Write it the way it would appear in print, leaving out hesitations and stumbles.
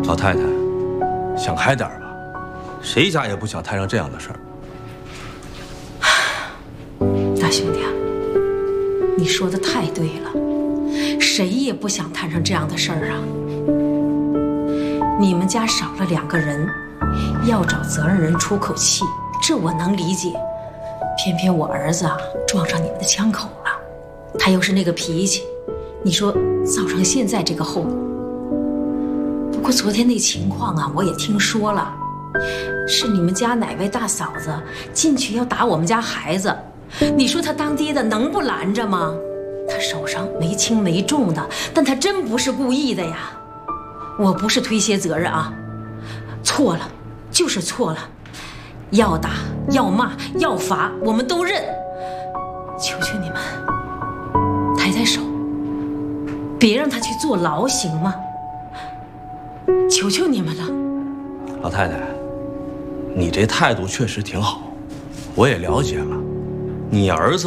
老太太，想开点吧，谁家也不想摊上这样的事儿。 大兄弟啊，你说的太对了，谁也不想摊上这样的事儿啊。你们家少了2个人，要找责任人出口气，这我能理解。偏偏我儿子啊撞上你们的枪口了，他又是那个脾气，你说造成现在这个后果。不过昨天那情况啊，我也听说了，是你们家哪位大嫂子进去要打我们家孩子，你说他当爹的能不拦着吗？他手上没轻没重的，但他真不是故意的呀。我不是推卸责任啊，错了就是错了，要打要骂要罚我们都认。求求你们抬抬手，别让他去坐牢行吗？求求你们了。 老太太，你这态度确实挺好，我也了解了，你儿子